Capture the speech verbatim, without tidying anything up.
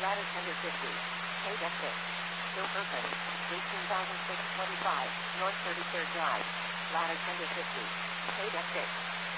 ladder tender fifty. Page F six. Bill Perkins, eighteen thousand six hundred twenty-five, North thirty-third Drive. Ladder tender fifty. Page F six.